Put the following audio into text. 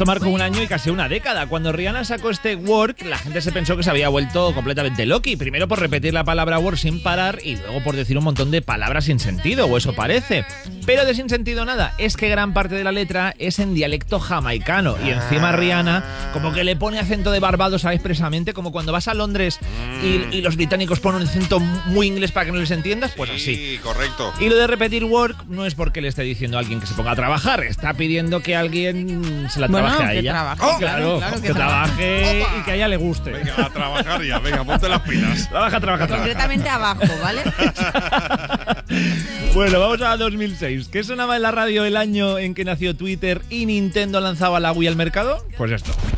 Esto marcó un año y casi una década. Cuando Rihanna sacó este Work, la gente se pensó que se había vuelto completamente loqui. Primero por repetir la palabra work sin parar y luego por decir un montón de palabras sin sentido, o eso parece. Pero de sin sentido nada, es que gran parte de la letra es en dialecto jamaicano. Y encima Rihanna como que le pone acento de Barbados, ¿sabes? Expresamente, como cuando vas a Londres y los británicos ponen un acento muy inglés para que no les entiendas, pues así. Sí, correcto. Y lo de repetir work no es porque le esté diciendo a alguien que se ponga a trabajar, está pidiendo que alguien se la trabaje a ella. Trabaje, claro, que trabaje y que a ella le guste. Venga, a trabajar ya, venga, ponte las pilas. Trabaja. Concretamente abajo, ¿vale? Bueno, vamos a 2006. ¿Qué sonaba en la radio el año en que nació Twitter y Nintendo lanzaba la Wii al mercado? Pues esto.